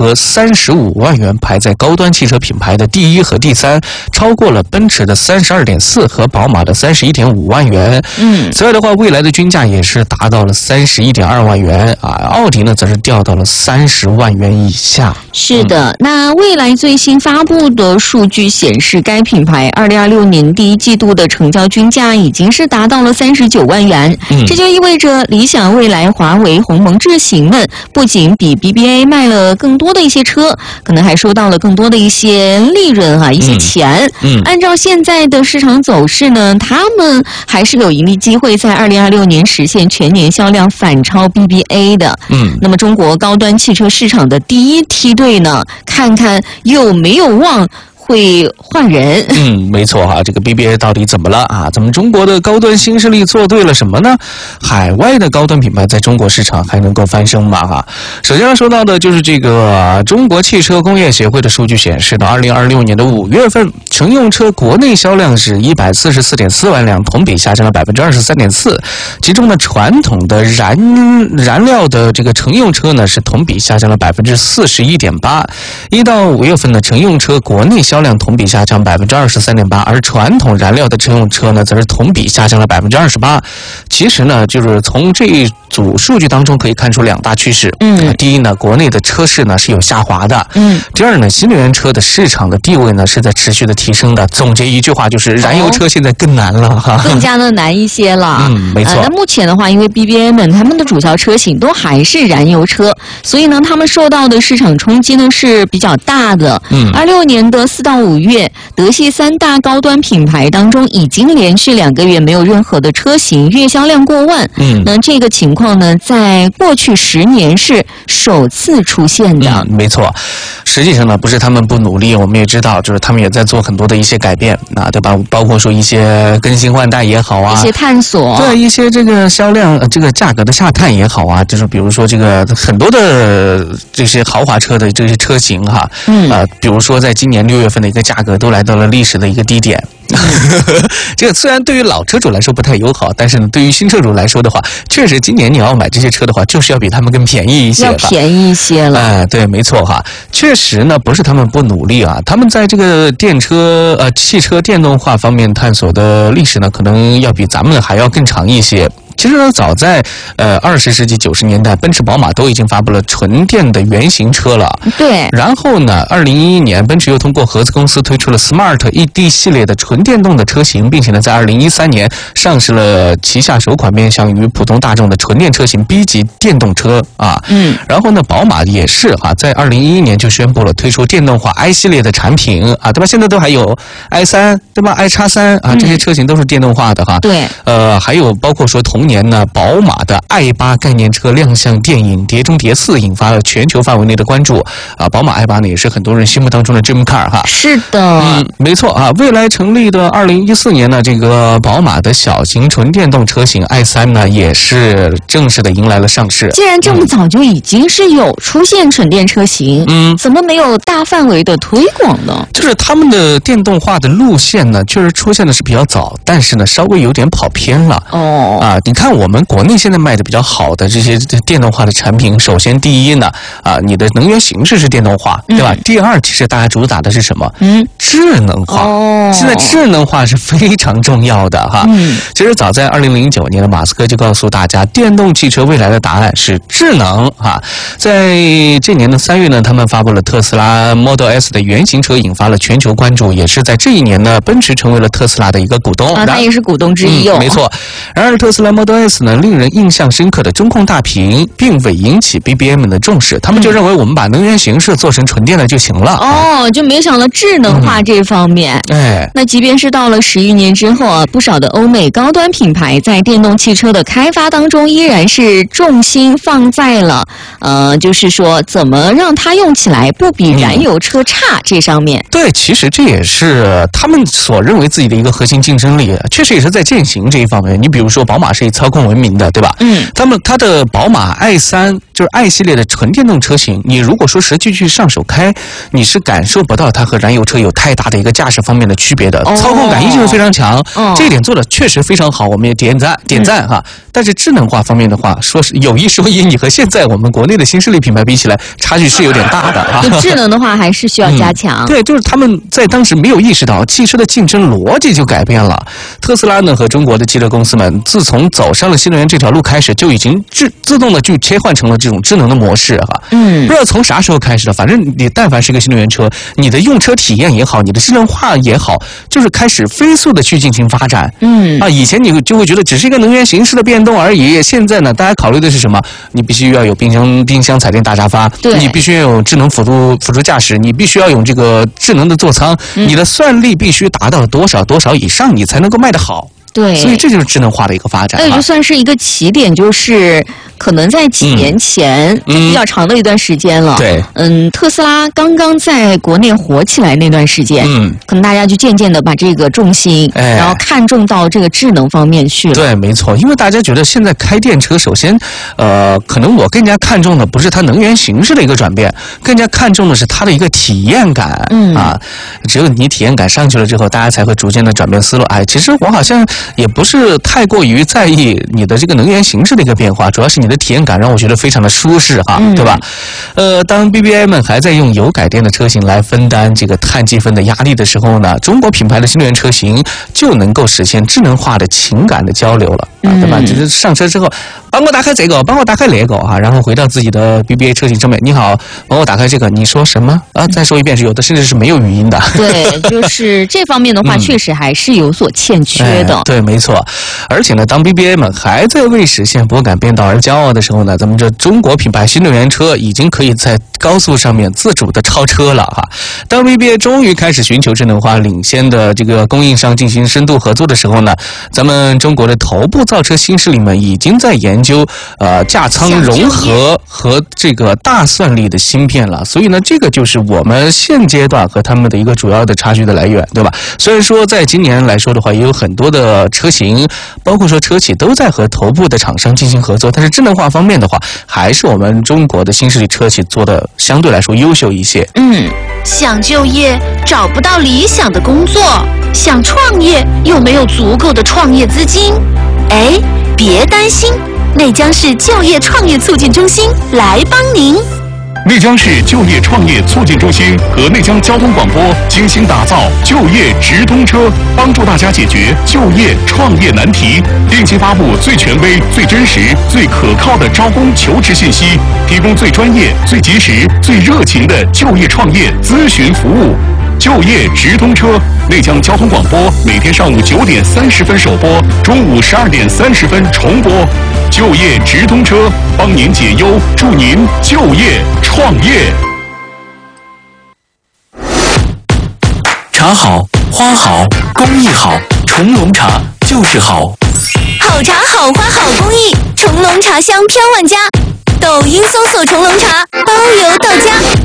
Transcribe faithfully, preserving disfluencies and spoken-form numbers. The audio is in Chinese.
和三十五万元，排在高端汽车品牌的第一和第三，超过了奔驰的三十二点四和宝马的三十一点五万元。嗯，此外的话，蔚来的均价也是达到了三十一点二万元啊，奥迪呢则是掉到了三十万元以下。 是的，嗯、那蔚来最新发布的数据显示，该品牌二零二六年第一季度的成交均价已经是达到了三十九万元，嗯，这就意味着理想、蔚来、华为、鸿蒙智行们不仅比 B B A 卖了更多的一些车，可能还收到了更多的一些利润哈、啊，一些钱。嗯，嗯按照现在的市场走势呢，他们还是有盈利机会在二零二六年实现全年销量反超 B B A 的。嗯，那么中国高端汽车市场的第一梯队呢，看看有没有望会换人。 嗯，没错哈，这个 B B A 到底怎么了啊？咱们中国的高端新势力做对了什么呢？海外的高端品牌在中国市场还能够翻身吗？哈，首先要说到的就是这个中国汽车工业协会的数据显示，到二零二六年的五月份，乘用车国内销量是一百四十四点四万辆，同比下降了百分之二十三点四。其中呢，传统的燃燃料的这个乘用车呢，是同比下降了百分之四十一点八。一到五月份呢，乘用车国内销量同比下降百分之二十三点八，而传统燃料的乘用车呢，则是同比下降了百分之二十八。其实呢，就是从这一组数据当中可以看出两大趋势。嗯，第一呢，国内的车市呢是有下滑的。嗯，第二呢，新能源车的市场的地位呢是在持续的提升的。总结一句话就是，燃油车现在更难了哈、哦， 更加的难一些了。 嗯，没错。 呃、那目前的话，因为 B B A 们他们的主销车型都还是燃油车，所以呢，他们受到的市场冲击呢是比较大的。嗯，二六年的四到五月，德系三大高端品牌当中，已经连续两个月没有任何的车型月销量过万。嗯，那这个情况呢，在过去十年是首次出现的。 嗯，没错。实际上呢，不是他们不努力，我们也知道，就是他们也在做很多的一些改变啊，对吧？包括说一些更新换代也好啊， 一些探索， 对一些这个销量、呃、这个价格的下探也好啊，就是比如说这个很多的这些豪华车的这些车型哈，嗯啊、呃，比如说在今年六月份的一个价格都来到了历史的一个低点。这个虽然对于老车主来说不太友好，但是呢，对于新车主来说的话，确实今年你要买这些车的话，就是要比他们更便宜一些， 要便宜一些了。 哎、呃，对，没错哈，确实呢，不是他们不努力啊，他们在这个电车呃汽车电动化方面探索的历史呢，可能要比咱们还要更长一些。其实呢，早在呃二十世纪九十年代，奔驰、宝马都已经发布了纯电的原型车了。 对。 然后呢，二零一一年，奔驰又通过合资公司推出了 Smart E D 系列的纯电动的车型，并且呢，在二零一三年上市了旗下首款面向于普通大众的纯电车型 B 级电动车啊。嗯。然后呢，宝马也是啊，在二零一一年就宣布了推出电动化 I 系列的产品啊，对吧？现在都还有 i 三，对吧 ？i 叉三啊，这些车型都是电动化的哈。 对。 呃，还有包括说同年呢，宝马的 i 八 概念车亮相电影《碟中谍四》，引发了全球范围内的关注啊。宝马 i 八呢，也是很多人心目当中的 dream car 哈。 是的， 嗯，没错啊。未来成立的二零一四年呢，这个宝马的小型纯电动车型 i 三呢，也是正式的迎来了上市。 既然这么早就已经是有出现纯电车型，嗯，怎么没有大范围的推广呢？ 就是他们的电动化的路线呢，确实出现的是比较早，但是呢，稍微有点跑偏了。哦，啊，你看我们国内现在卖的比较好的这些电动化的产品，首先第一呢，啊，你的能源形式是电动化，对吧？嗯、第二，其实大家主打的是什么？嗯，智能化。哦，现在智能化是非常重要的哈。嗯，其实早在二零零九年的马斯克就告诉大家，电动汽车未来的答案是智能哈。在这年的三月呢，他们发布了特斯拉 Model S 的原型车，引发了全球关注。也是在这一年呢，奔驰成为了特斯拉的一个股东啊，他也是股东之一哦。 嗯、没错。然而，特斯拉 Model S 呢，令人印象深刻的中控大屏，并未引起 B B A 们的重视。他们就认为我们把能源形式做成纯电的就行了。 哦，就没想到智能化这方面。 嗯、哎， 那即便是到了十余年之后啊，不少的欧美高端品牌在电动汽车的开发当中，依然是重心放在了呃，就是说怎么让它用起来不比燃油车差这上面。 嗯、对，其实这也是他们所认为自己的一个核心竞争力，确实也是在践行这一方面。你比如说，宝马是以操控闻名的，对吧？嗯，他们它的宝马 i 三就是 i 系列的纯电动车型，你如果说实际去上手开，你是感受不到它和燃油车有太大的一个驾驶方面的区别的。哦、 操控感依旧非常强， 哦、 这一点做的确实非常好，我们也点赞点赞哈。嗯、但是智能化方面的话，说是有一说一，你和现在我们国内的新势力品牌比起来，差距是有点大的啊。 智能的话还是需要加强、 嗯。对，就是他们在当时没有意识到汽车的竞争逻辑就改变了。特斯拉呢和中国的汽车公司们，自从走上了新能源这条路开始，就已经自自动的就切换成了这种智能的模式哈。嗯，不知道从啥时候开始的，反正你但凡是一个新能源车，你的用车体验也好，你的智能化也好，就是开始飞速的去进行发展。嗯啊，以前你就会觉得只是一个能源形式的变动而已，现在呢，大家考虑的是什么？你必须要有冰箱、冰箱、彩电、大沙发， 对， 你必须要有智能辅助辅助驾驶，你必须要有这个智能的座舱，嗯、你的算力必须达到多少多少以上，你才能够卖得好。 对， 所以这就是智能化的一个发展。 那也就算是一个起点，就是可能在几年前，嗯、比较长的一段时间了。 对， 嗯，特斯拉刚刚在国内火起来那段时间，嗯，可能大家就渐渐的把这个重心，哎、然后看重到这个智能方面去了。 对，没错，因为大家觉得现在开电车，首先，呃，可能我更加看重的不是它能源形式的一个转变，更加看重的是它的一个体验感。嗯啊，只有你体验感上去了之后，大家才会逐渐的转变思路。哎，其实我好像也不是太过于在意你的这个能源形式的一个变化，主要是你的体验感让我觉得非常的舒适哈，嗯、对吧？呃，当 B B A 们还在用油改电的车型来分担这个碳积分的压力的时候呢，中国品牌的新能源车型就能够实现智能化的情感的交流了，啊，对吧？就是上车之后，帮我打开这个，帮我打开那个哈，然后回到自己的 B B A 车型上面，你好，帮我打开这个，你说什么啊？再说一遍，是有的甚至是没有语音的。 对，就是这方面的话，嗯、确实还是有所欠缺的。 哎、对，没错。而且呢，当 B B A 们还在为实现拨杆变道而骄傲的时候呢，咱们这中国品牌新能源车已经可以在高速上面自主的超车了哈。当 B B A 终于开始寻求智能化领先的这个供应商进行深度合作的时候呢，咱们中国的头部造车新势力们已经在研究呃价舱融合和这个大算力的芯片了。所以呢，这个就是我们现阶段和他们的一个主要的差距的来源，对吧？虽然说在今年来说的话，也有很多的车型，包括说车企都在和头部的厂商进行合作，但是智能化方面的话，还是我们中国的新势力车企做的相对来说优秀一些。 嗯，想就业找不到理想的工作，想创业又没有足够的创业资金，哎，别担心，内江市就业创业促进中心来帮您。 内江市就业创业促进中心和内江交通广播精心打造就业直通车，帮助大家解决就业创业难题，定期发布最权威、最真实、最可靠的招工求职信息，提供最专业、最及时、最热情的就业创业咨询服务。就业直通车，内江交通广播每天上午九点三十分首播，中午十二点三十分重播。就业直通车，帮您解忧，祝您就业创业。 茶好，花好，工艺好，重龙茶就是好。 好茶好花好工艺，重龙茶香飘万家。抖音搜索重龙茶，包邮到家。